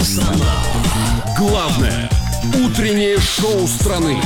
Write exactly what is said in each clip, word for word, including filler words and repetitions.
Персонал. Главное утреннее шоу страны.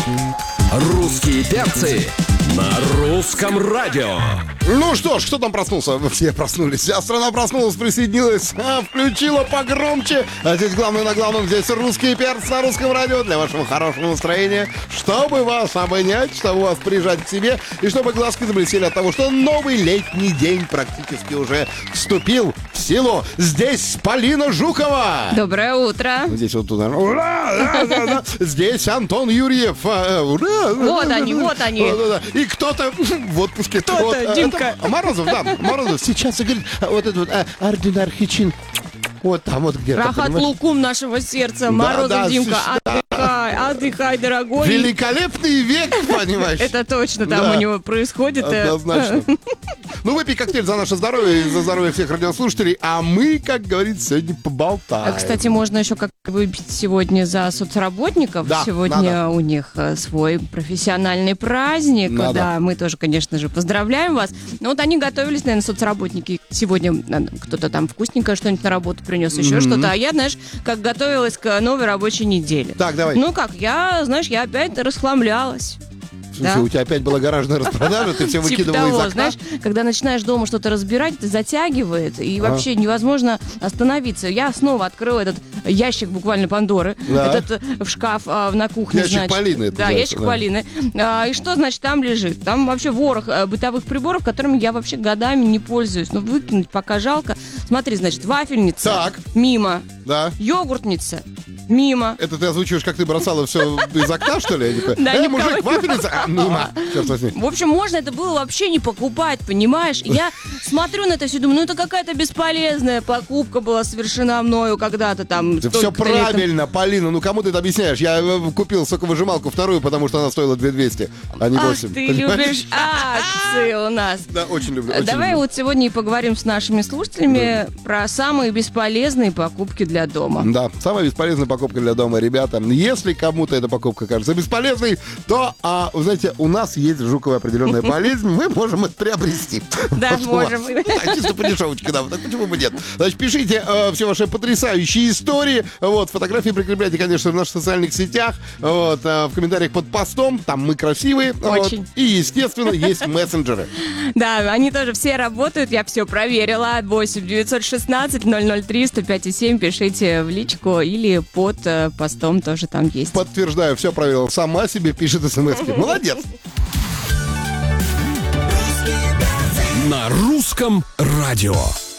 Русские перцы на русском радио. Ну что ж, кто там проснулся? Все проснулись. Вся страна проснулась, присоединилась, а, включила погромче. А здесь главное на главном, здесь русские перцы на русском радио для вашего хорошего настроения, чтобы вас обнять, чтобы вас прижать к себе и чтобы глазки заблестели от того, что новый летний день практически уже вступил в силу. Здесь Полина Жукова. Доброе утро. Здесь вот туда. Ура! Да, да, да. Здесь Антон Юрьев. Ура! Вот они, вот они. И кто-то в отпуске. Кто-то, вот, Димка. это, Морозов, да, Морозов. Сейчас говорит, вот этот вот а, Ардинар Хичин. Вот там вот где-то. Рахат Лукум нашего сердца. Морозов, да, да, Димка, да. отдыхай, отдыхай, дорогой. Великолепный век, понимаешь? Это точно там да. у него происходит. Однозначно. Ну, выпей коктейль за наше здоровье и за здоровье всех радиослушателей, а мы, как говорится, сегодня поболтаем. А, кстати, можно еще как выпить сегодня за соцработников. Да, сегодня надо. у них свой профессиональный праздник. Надо. Да, мы тоже, конечно же, поздравляем вас. Но вот они готовились, наверное, соцработники. Сегодня кто-то там вкусненькое что-нибудь на работу принес, еще mm-hmm. что-то. А я, знаешь, как готовилась к новой рабочей неделе. Так, давай. Ну как, я, знаешь, я опять расхламлялась. Слушай, да? У тебя опять была гаражная распродажа, ты все выкидывала типа того, из окна? Знаешь, когда начинаешь дома что-то разбирать, это затягивает, и а. вообще невозможно остановиться. Я снова открыла этот ящик буквально Пандоры, да. этот в шкаф а, на кухне. Ящик значит. Полины. Это да, называется, ящик да. Полины. А, и что, значит, там лежит? Там вообще ворох а, бытовых приборов, которыми я вообще годами не пользуюсь. Но выкинуть пока жалко. Смотри, значит, вафельница. Так. Мимо. Да. Йогуртница. Мимо. Это ты озвучиваешь, как ты бросала все из окна, что ли? Да, Эй, мужик, вафельница? А, мимо. Черт возьми. В общем, можно это было вообще не покупать, понимаешь? Я смотрю на это все, думаю, ну это какая-то бесполезная покупка была совершена мною когда-то там. Все правильно, Полина, ну кому ты это объясняешь? Я купил соковыжималку вторую, потому что она стоила две тысячи двести, а не восемь. Ах, ты любишь акции у нас. Да, очень люблю. Очень Давай люблю. вот сегодня и поговорим с нашими слушателями да. про самые бесполезные покупки для дома. Да, самая бесполезная покупка для дома, ребята. Если кому-то эта покупка кажется бесполезной, то, а, вы знаете, у нас есть в Жуковой определенная болезнь, мы можем это приобрести. Да, можем. Так, чисто по дешевочке, да, так почему бы нет? Значит, пишите э, все ваши потрясающие истории, вот, фотографии прикрепляйте, конечно, в наших социальных сетях, вот, э, в комментариях под постом, там мы красивые. Очень. Вот, и, естественно, есть мессенджеры. Да, они тоже все работают, я все проверила. восемь девятьсот шестнадцать ноль ноль три сто пять и семь, пишите в личку или под э, постом тоже там есть. Подтверждаю, все проверила. Сама себе пишет смс-ки. Молодец. На русском радио.